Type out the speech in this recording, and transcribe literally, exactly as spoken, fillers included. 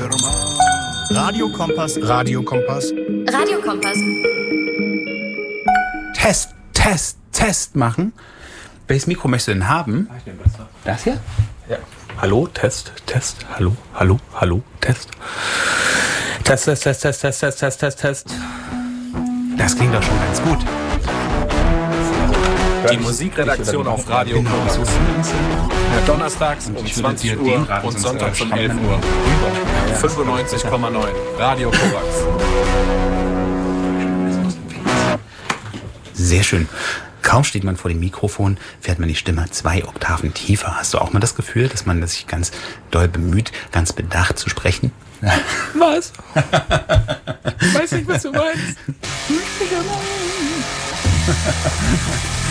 Radio Kompass. Radio Kompass. Radio Kompass. Test, Test, Test machen. Welches Mikro möchtest du denn haben? Ich nehme das da. Das hier? Ja. Hallo, Test, Test, hallo, hallo, hallo, Test. Test, Test, Test, Test, Test, Test, Test, Test, Test. Das klingt doch schon ganz gut. Die Musikredaktion auf Radio Kompass. Donnerstags um zwanzig Uhr und sonntags um elf Uhr. fünfundneunzig Komma neun. Radio Kovacs. Sehr schön. Kaum steht man vor dem Mikrofon, fährt man die Stimme zwei Oktaven tiefer. Hast du auch mal das Gefühl, dass man sich ganz doll bemüht, ganz bedacht zu sprechen? Was? Ich weiß nicht, was du meinst.